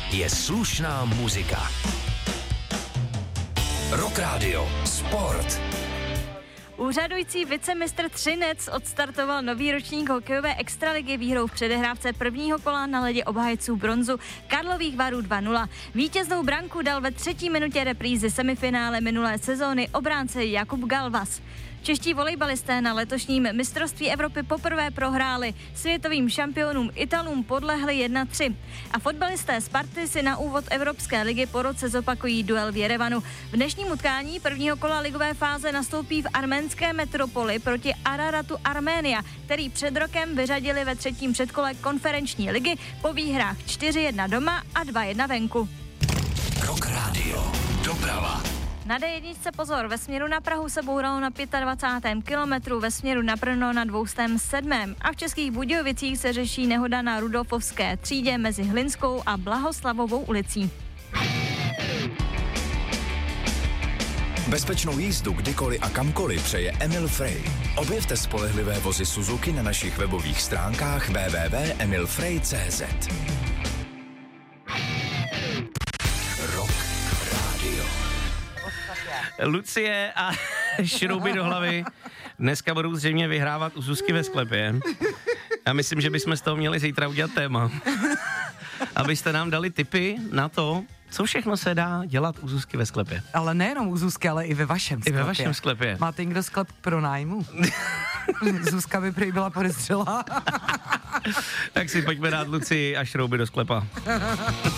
je slušná muzika. Rock Radio Sport. Úřadující vicemistr Třinec odstartoval nový ročník hokejové extraligy výhrou v předehrávce prvního kola na ledě obhájců bronzu Karlových Varů 2-0. Vítěznou branku dal ve 3. minutě reprízy semifinále minulé sezóny obránce Jakub Galvas. Čeští volejbalisté na letošním mistrovství Evropy poprvé prohráli, světovým šampionům Italům podlehli 1-3. A fotbalisté Sparty si na úvod Evropské ligy po roce zopakují duel v Jerevanu. V dnešním utkání prvního kola ligové fáze nastoupí v arménské metropoli proti Araratu Arménia, který před rokem vyřadili ve 3. předkole konferenční ligy po výhrách 4-1 doma a 2-1 venku. Rock Radio Doprava. Na D1 pozor, ve směru na Prahu se bouralo na 25. kilometru, ve směru na Brno na 207. A v Českých Budějovicích se řeší nehoda na Rudolfovské třídě mezi Hlinskou a Blahoslavovou ulicí. Bezpečnou jízdu kdykoliv a kamkoliv přeje Emil Frey. Objevte spolehlivé vozy Suzuki na našich webových stránkách www.emilfrey.cz. Rock Radio. Lucie a šrouby do hlavy dneska budou zřejmě vyhrávat u Zuzky ve sklepě. Já myslím, že bychom z toho měli zítra udělat téma. Abyste nám dali tipy na to, co všechno se dá dělat u Zuzky ve sklepě. Ale nejenom u Zuzky, ale i ve vašem sklepě. I ve vašem sklepě. Máte někdo sklep pro nájmu? Zuzka by prý byla podezřelá. Tak si pojďme dát Lucii a šrouby do sklepa.